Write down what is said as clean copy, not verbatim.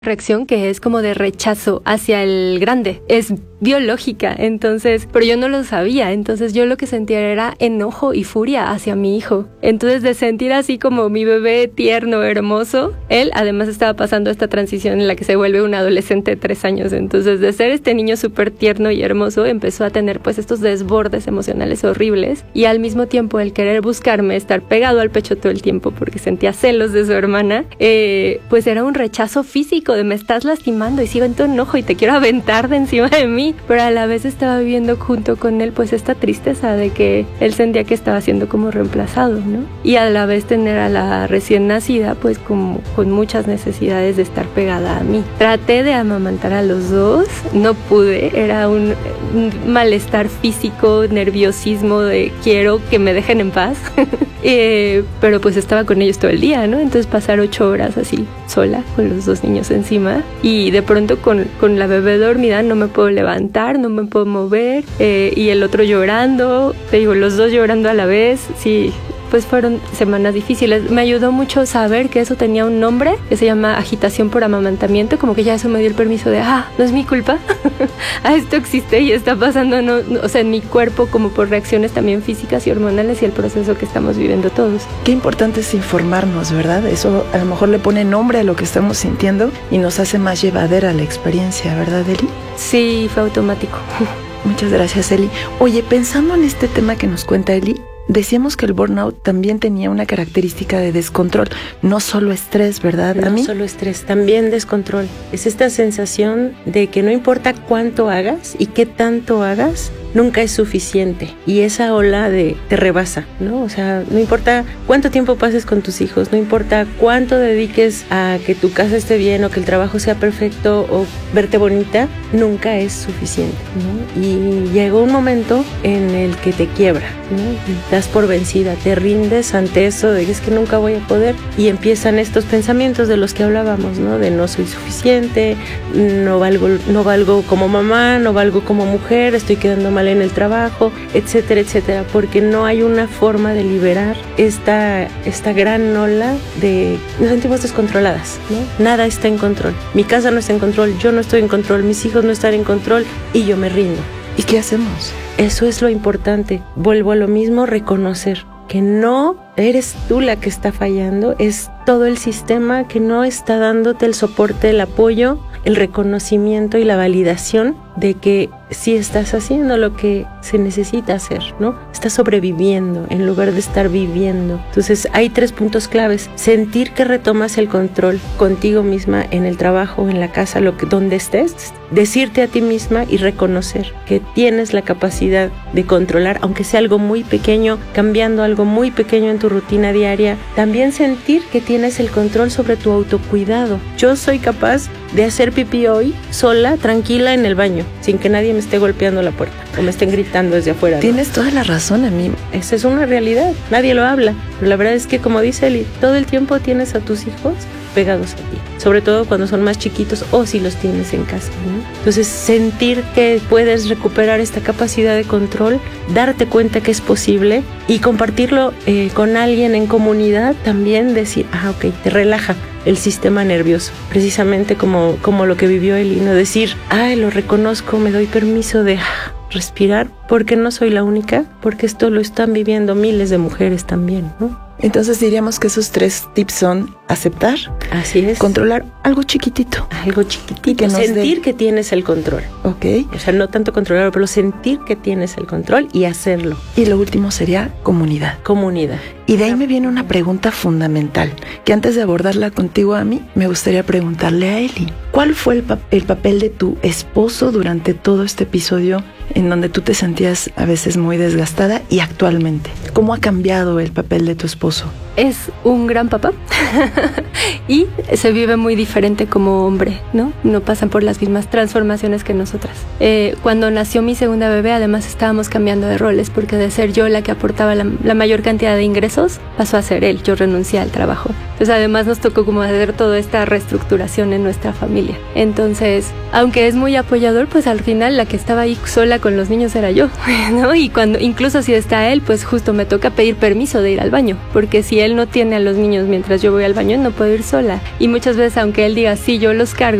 reacción que es como de rechazo hacia el grande, es biológica, entonces, pero yo no lo sabía, entonces yo lo que sentía era enojo y furia hacia mi hijo, entonces de sentir así como mi bebé tierno, hermoso, él además estaba pasando esta transición en la que se vuelve un adolescente de 3 años, entonces de ser este niño súper tierno y hermoso, empezó a tener pues estos desbordes emocionales horribles, y al mismo tiempo el querer buscarme, estar pegado al pecho todo el tiempo porque sentía celos de su hermana, pues era un rechazo físico de me estás lastimando y siento enojo y te quiero aventar de encima de mí, pero a la vez estaba viviendo junto con él pues esta tristeza de que él sentía que estaba siendo como reemplazado, ¿no? Y a la vez tener a la recién nacida pues como con muchas necesidades de estar pegada a mí. Traté de amamantar a los dos, no pude, era un malestar físico, nerviosismo de quiero que me dejen en paz, pero pues estaba con ellos todo el día, ¿no? Entonces pasar 8 horas así sola con los 2 niños encima y de pronto con la bebé dormida no me puedo levantar, no me puedo mover, y el otro llorando, te digo, los 2 llorando a la vez, sí. Pues fueron semanas difíciles. Me ayudó mucho saber que eso tenía un nombre que se llama agitación por amamantamiento, como que ya eso me dio el permiso de, no es mi culpa, esto existe y está pasando, no, o sea, en mi cuerpo como por reacciones también físicas y hormonales y el proceso que estamos viviendo todos. Qué importante es informarnos, ¿verdad? Eso a lo mejor le pone nombre a lo que estamos sintiendo y nos hace más llevadera la experiencia, ¿verdad, Eli? Sí, fue automático. Muchas gracias, Eli. Oye, pensando en este tema que nos cuenta Eli, decíamos que el burnout también tenía una característica de descontrol, no solo estrés, ¿verdad? No solo estrés, también descontrol. Es esta sensación de que no importa cuánto hagas y qué tanto hagas, nunca es suficiente. Y esa ola te rebasa, ¿no? O sea, no importa cuánto tiempo pases con tus hijos, no importa cuánto dediques a que tu casa esté bien o que el trabajo sea perfecto o verte bonita, nunca es suficiente, ¿no? Y llegó un momento en el que te quiebra, ¿no? Das por vencida, te rindes ante eso de que es que nunca voy a poder y empiezan estos pensamientos de los que hablábamos, ¿no? De no soy suficiente, no valgo como mamá, no valgo como mujer, estoy quedando mal en el trabajo, etcétera, etcétera, porque no hay una forma de liberar esta gran ola de nos sentimos descontroladas, ¿no? Nada está en control, mi casa no está en control, yo no estoy en control, mis hijos no están en control y yo me rindo. ¿Y qué hacemos? Eso es lo importante. Vuelvo a lo mismo, reconocer que no eres tú la que está fallando, es todo el sistema que no está dándote el soporte, el apoyo, el reconocimiento y la validación de que sí estás haciendo lo que se necesita hacer, ¿no? Estás sobreviviendo en lugar de estar viviendo. Entonces hay 3 puntos claves: sentir que retomas el control contigo misma en el trabajo, en la casa, donde estés, decirte a ti misma y reconocer que tienes la capacidad de controlar, aunque sea algo muy pequeño, cambiando algo muy pequeño en tu rutina diaria. También sentir que tienes el control sobre tu autocuidado. Yo soy capaz de hacer pipí hoy sola, tranquila en el baño, sin que nadie me esté golpeando la puerta o me estén gritando desde afuera, ¿no? Tienes toda la razón, a mí. Esa es una realidad, nadie lo habla, pero la verdad es que, como dice Eli, todo el tiempo tienes a tus hijos pegados a ti, sobre todo cuando son más chiquitos o si los tienes en casa, ¿no? Entonces, sentir que puedes recuperar esta capacidad de control, darte cuenta que es posible y compartirlo con alguien en comunidad, también decir, ok, te relaja el sistema nervioso, precisamente como lo que vivió Eli, no decir, lo reconozco, me doy permiso de respirar, porque no soy la única, porque esto lo están viviendo miles de mujeres también, ¿no? Entonces diríamos que esos 3 tips son aceptar, así es, controlar algo chiquitito, sentir que tienes el control, okay. O sea, no tanto controlarlo, pero sentir que tienes el control y hacerlo. Y lo último sería comunidad. Y de ahí me viene una pregunta fundamental, que antes de abordarla contigo a mí, me gustaría preguntarle a Eli. ¿Cuál fue el papel de tu esposo durante todo este episodio en donde tú te sentías a veces muy desgastada y actualmente? ¿Cómo ha cambiado el papel de tu esposo? Es un gran papá y se vive muy diferente como hombre, ¿no? No pasan por las mismas transformaciones que nosotras. Cuando nació mi segunda bebé, además estábamos cambiando de roles, porque de ser yo la que aportaba la mayor cantidad de ingresos, pasó a ser él. Yo renuncié al trabajo. Entonces además nos tocó como hacer toda esta reestructuración en nuestra familia. Entonces, aunque es muy apoyador, pues al final la que estaba ahí sola con los niños era yo, ¿no? Y incluso si está él, pues justo me toca pedir permiso de ir al baño, porque si él no tiene a los niños mientras yo voy al baño, no puedo ir sola. Y muchas veces, aunque él diga, sí, yo los cargo,